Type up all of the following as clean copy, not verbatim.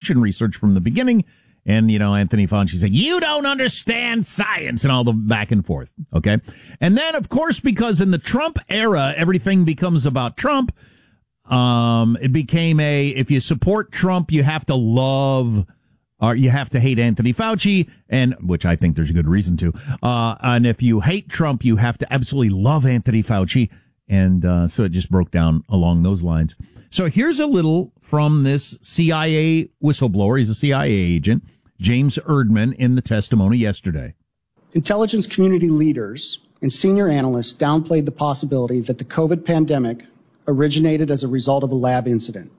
function research from the beginning. And, Anthony Fauci said, you don't understand science, and all the back and forth. Okay. And then, of course, because in the Trump era, everything becomes about Trump. It became if you support Trump, you have to love, or you have to hate Anthony Fauci, and which I think there's a good reason to. And if you hate Trump, you have to absolutely love Anthony Fauci. And, so it just broke down along those lines. So here's a little from this CIA whistleblower. He's a CIA agent, James Erdman, in the testimony yesterday. Intelligence community leaders and senior analysts downplayed the possibility that the COVID pandemic originated as a result of a lab incident.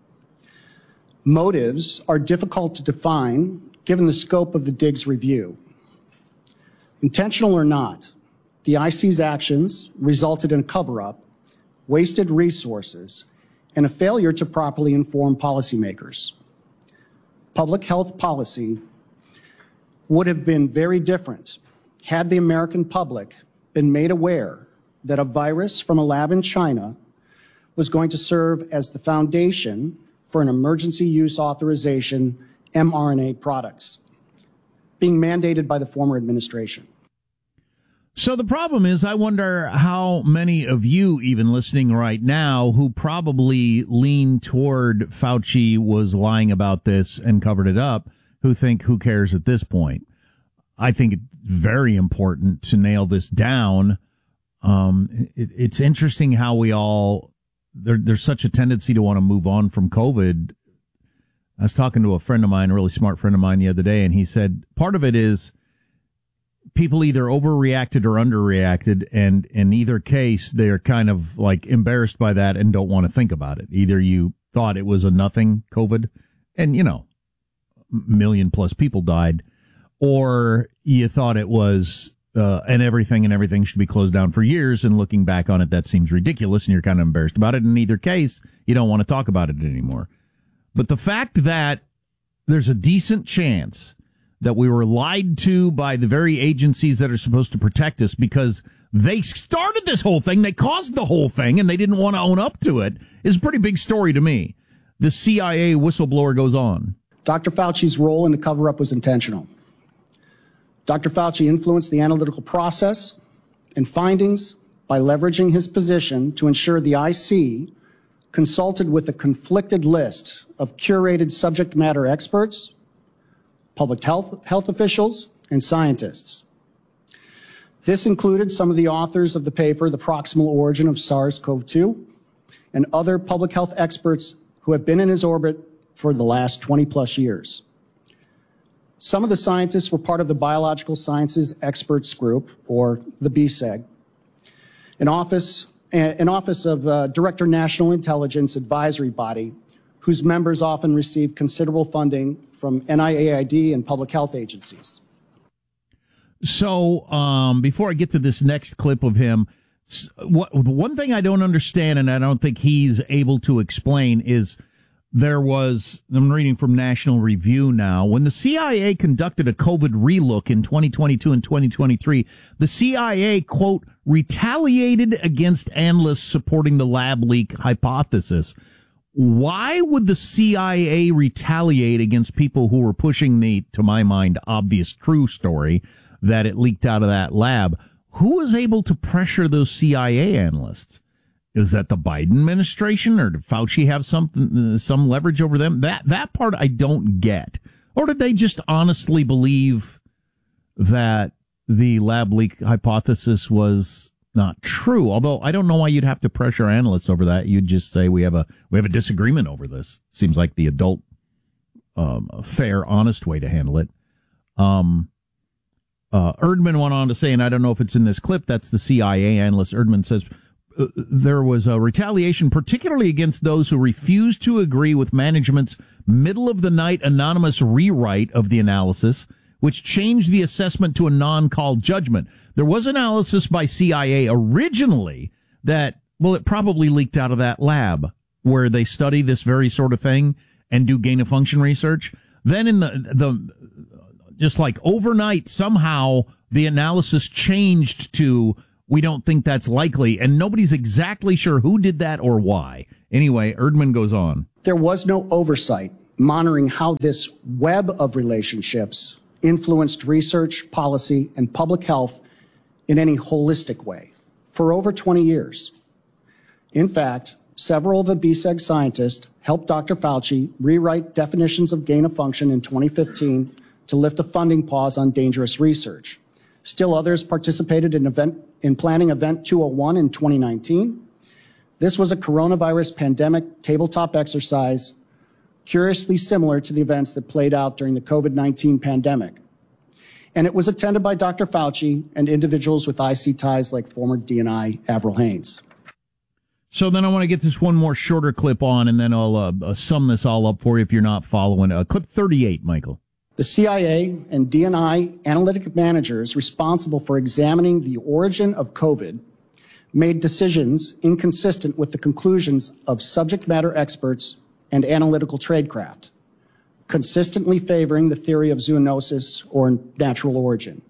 Motives are difficult to define given the scope of the Diggs review. Intentional or not, the IC's actions resulted in a cover-up, wasted resources, and a failure to properly inform policymakers. Public health policy would have been very different had the American public been made aware that a virus from a lab in China was going to serve as the foundation for an emergency use authorization mRNA products being mandated by the former administration. So the problem is, I wonder how many of you, even listening right now, who probably lean toward Fauci was lying about this and covered it up, who think, who cares at this point? I think it's very important to nail this down. It's interesting how we all, there's such a tendency to want to move on from COVID. I was talking to a friend of mine, a really smart friend of mine the other day, and he said part of it is people either overreacted or underreacted, and in either case, they're kind of like embarrassed by that and don't want to think about it. Either you thought it was a nothing COVID, and million plus people died, or you thought it was and everything should be closed down for years, and looking back on it, that seems ridiculous, and you're kind of embarrassed about it. In either case, you don't want to talk about it anymore. But the fact that there's a decent chance that we were lied to by the very agencies that are supposed to protect us because they started this whole thing, they caused the whole thing, and they didn't want to own up to it, is a pretty big story to me. The CIA whistleblower goes on. Dr. Fauci's role in the cover-up was intentional. Dr. Fauci influenced the analytical process and findings by leveraging his position to ensure the IC consulted with a conflicted list of curated subject matter experts, public health officials, and scientists. This included some of the authors of the paper, The Proximal Origin of SARS-CoV-2, and other public health experts who have been in his orbit for the last 20-plus years. Some of the scientists were part of the Biological Sciences Experts Group, or the BSEG, an office of Director National Intelligence Advisory Body, whose members often receive considerable funding from NIAID and public health agencies. So, before I get to this next clip of him, one thing I don't understand, and I don't think he's able to explain, is I'm reading from National Review now, when the CIA conducted a COVID relook in 2022 and 2023, the CIA, quote, retaliated against analysts supporting the lab leak hypothesis. Why would the CIA retaliate against people who were pushing the, to my mind, obvious true story that it leaked out of that lab? Who was able to pressure those CIA analysts? Is that the Biden administration, or did Fauci have some leverage over them? That part I don't get. Or did they just honestly believe that the lab leak hypothesis was not true? Although I don't know why you'd have to pressure analysts over that. You'd just say we have a disagreement over this. Seems like the adult, fair, honest way to handle it. Erdman went on to say, and I don't know if it's in this clip, that's the CIA analyst. Erdman says there was a retaliation, particularly against those who refused to agree with management's middle-of-the-night anonymous rewrite of the analysis, which changed the assessment to a non-call judgment. There was analysis by CIA originally that, well, it probably leaked out of that lab where they study this very sort of thing and do gain-of-function research. Then in the just like overnight, somehow the analysis changed to, we don't think that's likely, and nobody's exactly sure who did that or why. Anyway, Erdman goes on. There was no oversight monitoring how this web of relationships influenced research, policy, and public health in any holistic way for over 20 years. In fact, several of the BSEG scientists helped Dr. Fauci rewrite definitions of gain of function in 2015 to lift a funding pause on dangerous research. Still others participated in planning Event 201 in 2019. This was a coronavirus pandemic tabletop exercise curiously similar to the events that played out during the COVID-19 pandemic. And it was attended by Dr. Fauci and individuals with IC ties like former DNI Avril Haines. So then I want to get this one more shorter clip on, and then I'll sum this all up for you if you're not following. Clip 38, Michael. The CIA and DNI analytic managers responsible for examining the origin of COVID made decisions inconsistent with the conclusions of subject matter experts and analytical tradecraft, consistently favoring the theory of zoonosis or natural origin.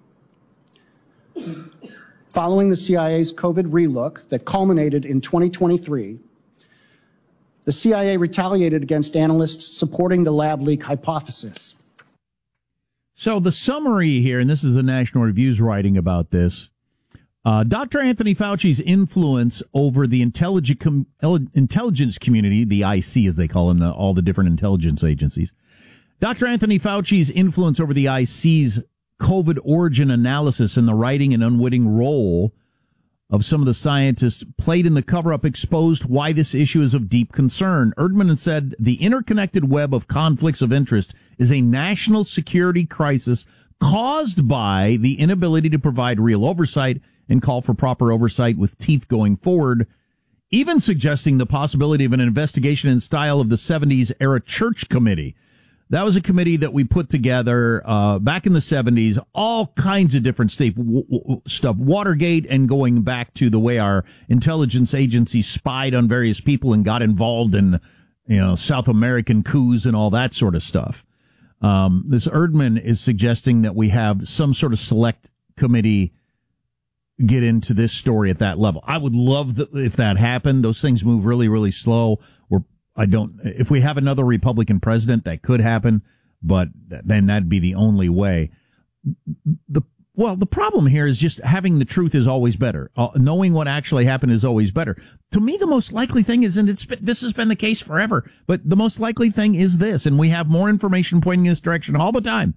Following the CIA's COVID relook that culminated in 2023, the CIA retaliated against analysts supporting the lab leak hypothesis. So the summary here, and this is the National Review's writing about this, Dr. Anthony Fauci's influence over the intelligence community, the IC as they call them, all the different intelligence agencies. Dr. Anthony Fauci's influence over the IC's COVID origin analysis and the writing and unwitting role of some of the scientists played in the cover-up exposed why this issue is of deep concern. Erdman said the interconnected web of conflicts of interest is a national security crisis caused by the inability to provide real oversight and call for proper oversight with teeth going forward, even suggesting the possibility of an investigation in style of the 70s era Church Committee. That was a committee that we put together back in the 70s, all kinds of different stuff, Watergate, and going back to the way our intelligence agencies spied on various people and got involved in, South American coups and all that sort of stuff. This Erdman is suggesting that we have some sort of select committee get into this story at that level. I would love if that happened. Those things move really, really slow. If we have another Republican president, that could happen, but then that'd be the only way. The problem here is just having the truth is always better. Knowing what actually happened is always better. To me, the most likely thing is, and this has been the case forever, but the most likely thing is this, and we have more information pointing in this direction all the time.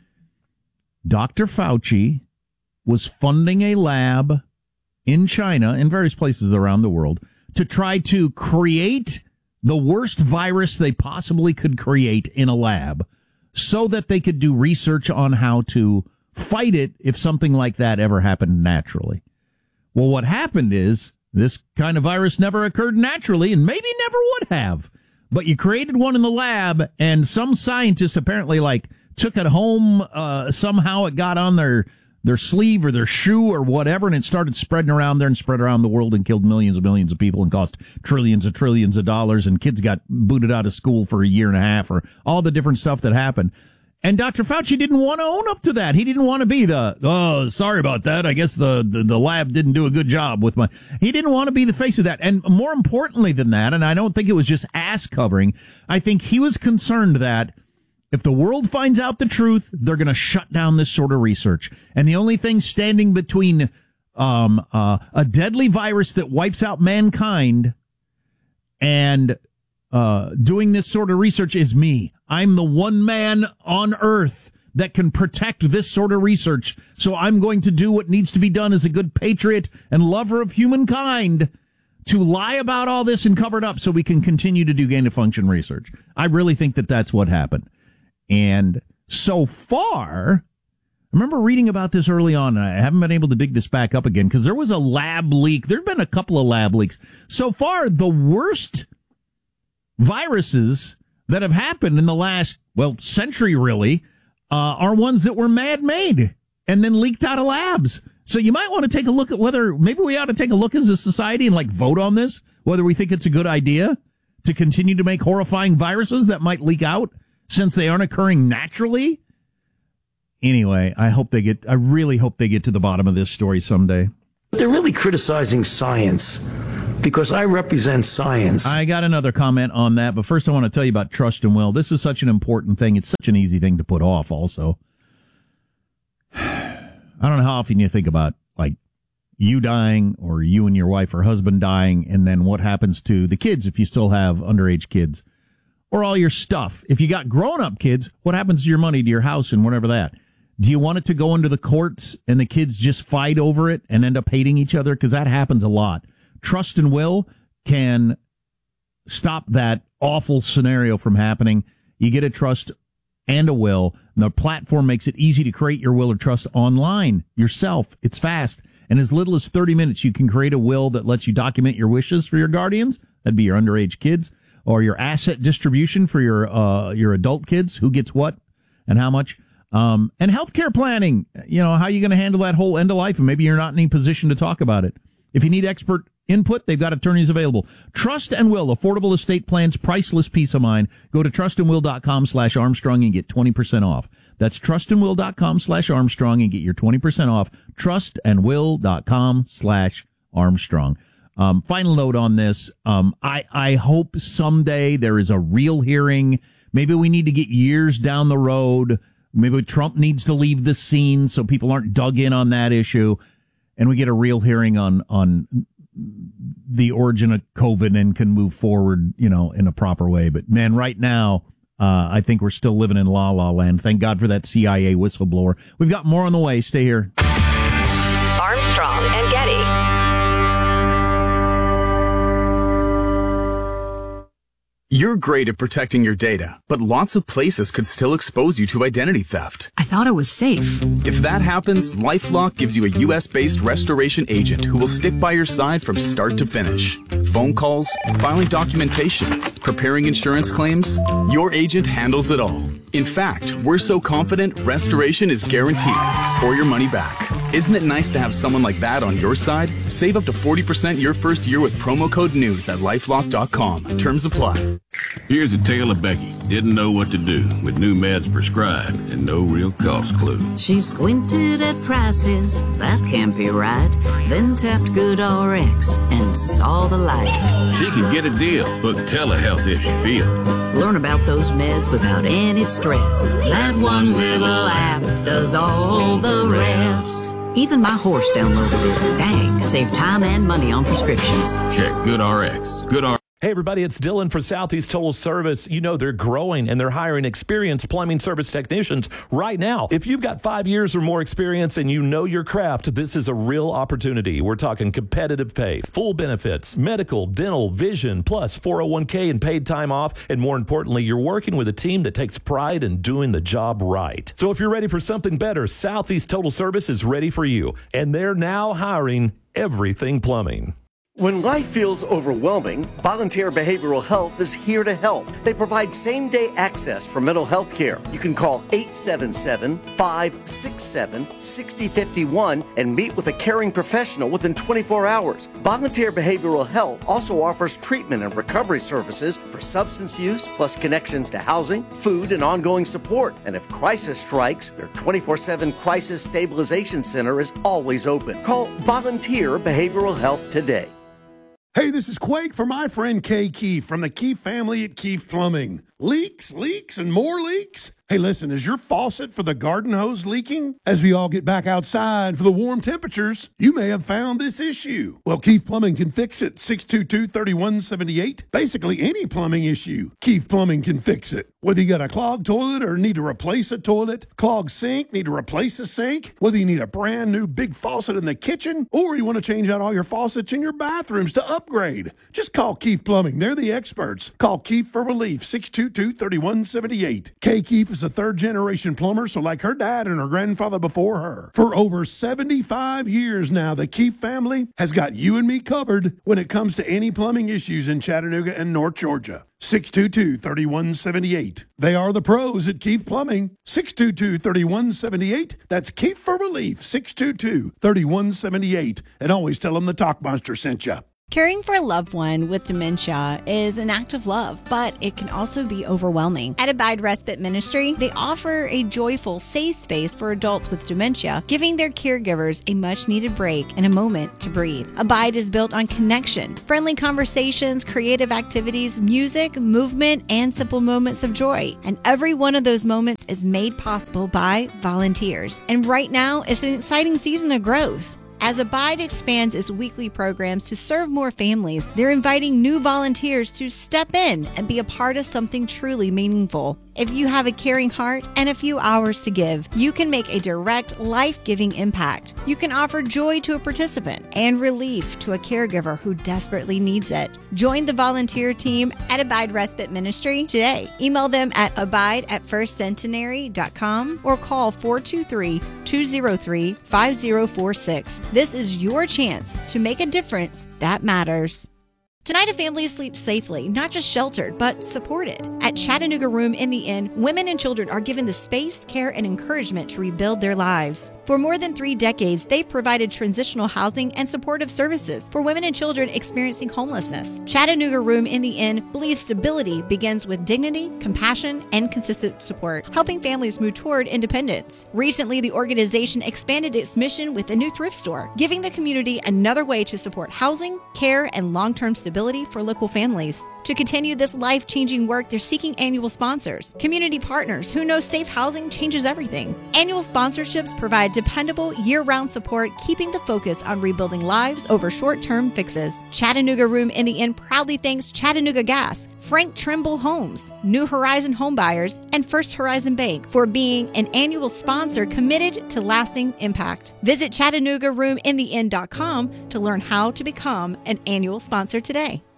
Dr. Fauci was funding a lab in China and various places around the world to try to create the worst virus they possibly could create in a lab so that they could do research on how to fight it if something like that ever happened naturally. Well, what happened is this kind of virus never occurred naturally and maybe never would have. But you created one in the lab, and some scientist apparently took it home. Somehow it got on their sleeve or their shoe or whatever, and it started spreading around there and spread around the world and killed millions and millions of people and cost trillions of dollars, and kids got booted out of school for a year and a half, or all the different stuff that happened. And Dr. Fauci didn't want to own up to that. He didn't want to be sorry about that. I guess the lab didn't do a good job with he didn't want to be the face of that. And more importantly than that, and I don't think it was just ass covering, I think he was concerned that if the world finds out the truth, they're going to shut down this sort of research. And the only thing standing between a deadly virus that wipes out mankind and doing this sort of research is me. I'm the one man on earth that can protect this sort of research. So I'm going to do what needs to be done as a good patriot and lover of humankind to lie about all this and cover it up so we can continue to do gain-of-function research. I really think that that's what happened. And so far, I remember reading about this early on, and I haven't been able to dig this back up again because there was a lab leak. There have been a couple of lab leaks. So far, the worst viruses that have happened in the last, century really, are ones that were man-made and then leaked out of labs. So you might want to take a look at maybe we ought to take a look as a society and vote on this, whether we think it's a good idea to continue to make horrifying viruses that might leak out, since they aren't occurring naturally. Anyway, I really hope they get to the bottom of this story someday. They're really criticizing science. because I represent science. I got another comment on that, but first I want to tell you about trust and will. This is such an important thing. It's such an easy thing to put off also. I don't know how often you think about, like, you dying or you and your wife or husband dying, and then what happens to the kids if you still have underage kids, or all your stuff. If you got grown-up kids, what happens to your money, to your house, and whatever that? Do you want it to go into the courts and the kids just fight over it and end up hating each other? Because that happens a lot. Trust and will can stop that awful scenario from happening. You get a trust and a will, and the platform makes it easy to create your will or trust online yourself. It's fast. In as little as 30 minutes, you can create a will that lets you document your wishes for your guardians. That'd be your underage kids, or your asset distribution for your adult kids, who gets what and how much. And healthcare planning, you know, how are you going to handle that whole end of life? And maybe you're not in any position to talk about it. If you need expert input, they've got attorneys available. Trust and Will, affordable estate plans, priceless peace of mind. Go to trustandwill.com/Armstrong and get 20% off. That's trustandwill.com/Armstrong and get your 20% off. Trustandwill.com/Armstrong. Final note on this. I hope someday there is a real hearing. Maybe we need to get years down the road. Maybe Trump needs to leave the scene so people aren't dug in on that issue, and we get a real hearing on the origin of COVID and can move forward, you know, in a proper way. But man, right now, I think we're still living in la la land. Thank God for that CIA whistleblower. We've got more on the way. Stay here. Armstrong and Getty. You're great at protecting your data, but lots of places could still expose you to identity theft. I thought it was safe. If that happens, LifeLock gives you a U.S.-based restoration agent who will stick by your side from start to finish. Phone calls, filing documentation, preparing insurance claims, your agent handles it all. In fact, we're so confident restoration is guaranteed or your money back. Isn't it nice to have someone like that on your side? Save up to 40% your first year with promo code NEWS at LifeLock.com. Terms apply. Here's a tale of Becky. Didn't know what to do with new meds prescribed and no real cost clue. She squinted at prices, that can't be right. Then tapped GoodRx and saw the light. She can get a deal. Book telehealth if she feels. Learn about those meds without any stress. That one little app does all the rest. Even my horse downloaded it. Dang, save time and money on prescriptions. Check GoodRx. GoodRx. Hey everybody, it's Dylan for Southeast Total Service. You know they're growing and they're hiring experienced plumbing service technicians right now. If you've got 5 years or more experience and you know your craft, this is a real opportunity. We're talking competitive pay, full benefits, medical, dental, vision, plus 401k and paid time off. And more importantly, you're working with a team that takes pride in doing the job right. So if you're ready for something better, Southeast Total Service is ready for you. And they're now hiring everything plumbing. When life feels overwhelming, Volunteer Behavioral Health is here to help. They provide same-day access for mental health care. You can call 877-567-6051 and meet with a caring professional within 24 hours. Volunteer Behavioral Health also offers treatment and recovery services for substance use, plus connections to housing, food, and ongoing support. And if crisis strikes, their 24/7 Crisis Stabilization Center is always open. Call Volunteer Behavioral Health today. Hey, this is Quake for my friend Kay Keefe from the Keefe family at Keefe Plumbing. Leaks, and more leaks? Hey, listen, is your faucet for the garden hose leaking? As we all get back outside for the warm temperatures, you may have found this issue. Well, Keefe Plumbing can fix it. 622-3178. Basically any plumbing issue, Keefe Plumbing can fix it. Whether you got a clogged toilet or need to replace a toilet, clogged sink, need to replace a sink, whether you need a brand new big faucet in the kitchen, or you want to change out all your faucets in your bathrooms to upgrade, just call Keefe Plumbing. They're the experts. Call Keefe for relief. 622-3178. Kay Keefe is a third-generation plumber, so like her dad and her grandfather before her. For over 75 years now, the Keefe family has got you and me covered when it comes to any plumbing issues in Chattanooga and North Georgia. 622-3178. They are the pros at Keefe Plumbing. 622-3178. That's Keefe for relief. 622-3178. And always tell them the Talkmonster sent you. Caring for a loved one with dementia is an act of love, but it can also be overwhelming. At Abide Respite Ministry, they offer a joyful, safe space for adults with dementia, giving their caregivers a much-needed break and a moment to breathe. Abide is built on connection, friendly conversations, creative activities, music, movement, and simple moments of joy. And every one of those moments is made possible by volunteers. And right now, it's an exciting season of growth. As Abide expands its weekly programs to serve more families, they're inviting new volunteers to step in and be a part of something truly meaningful. If you have a caring heart and a few hours to give, you can make a direct, life-giving impact. You can offer joy to a participant and relief to a caregiver who desperately needs it. Join the volunteer team at Abide Respite Ministry today. Email them at abide@firstcentenary.com or call 423-203-5046. This is your chance to make a difference that matters. Tonight, a family sleeps safely, not just sheltered, but supported. At Chattanooga Room in the Inn, women and children are given the space, care, and encouragement to rebuild their lives. For more than 3 decades, they've provided transitional housing and supportive services for women and children experiencing homelessness. Chattanooga Room in the Inn believes stability begins with dignity, compassion, and consistent support, helping families move toward independence. Recently, the organization expanded its mission with a new thrift store, giving the community another way to support housing, care, and long-term stability for local families. To continue this life-changing work, they're seeking annual sponsors, community partners who know safe housing changes everything. Annual sponsorships provide dependable, year-round support, keeping the focus on rebuilding lives over short-term fixes. Chattanooga Room in the Inn proudly thanks Chattanooga Gas, Frank Trimble Homes, New Horizon Homebuyers, and First Horizon Bank for being an annual sponsor committed to lasting impact. Visit ChattanoogaRoomInTheInn.com to learn how to become an annual sponsor today.